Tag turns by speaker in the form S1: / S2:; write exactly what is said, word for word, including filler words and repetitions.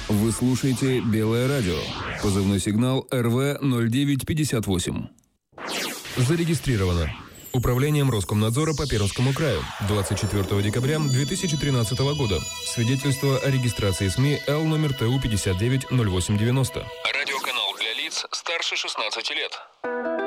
S1: Вы слушаете «Белое радио». Позывной сигнал эр вэ ноль девять пятьдесят восемь. Зарегистрировано Управлением Роскомнадзора по Пермскому краю двадцать четвёртого декабря две тысячи тринадцатого года. Свидетельство о регистрации СМИ Л номер Т У пятьдесят девять ноль восемь девяносто. Радиоканал для лиц старше шестнадцати лет.